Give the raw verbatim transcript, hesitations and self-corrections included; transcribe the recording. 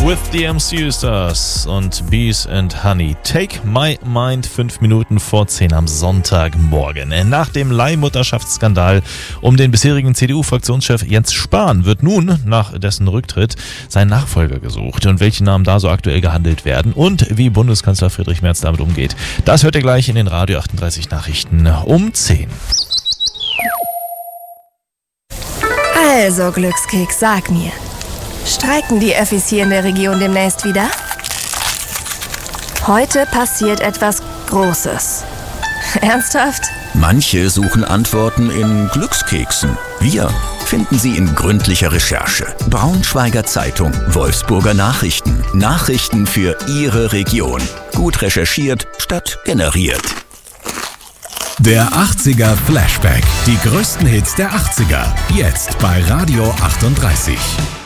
With the M C Stars und Bees and Honey. Take My Mind, fünf Minuten vor zehn am Sonntagmorgen. Nach dem Leihmutterschaftsskandal um den bisherigen C D U-Fraktionschef Jens Spahn wird nun nach dessen Rücktritt sein Nachfolger gesucht. Und welche Namen da so aktuell gehandelt werden und wie Bundeskanzler Friedrich Merz damit umgeht, das hört ihr gleich in den Radio achtunddreißig Nachrichten um zehn. Also, Glückskeks, sag mir. Streiken die Öffis hier in der Region demnächst wieder? Heute passiert etwas Großes. Ernsthaft? Manche suchen Antworten in Glückskeksen. Wir finden sie in gründlicher Recherche. Braunschweiger Zeitung, Wolfsburger Nachrichten. Nachrichten für Ihre Region. Gut recherchiert statt generiert. Der achtziger Flashback. Die größten Hits der achtziger. Jetzt bei Radio achtunddreißig.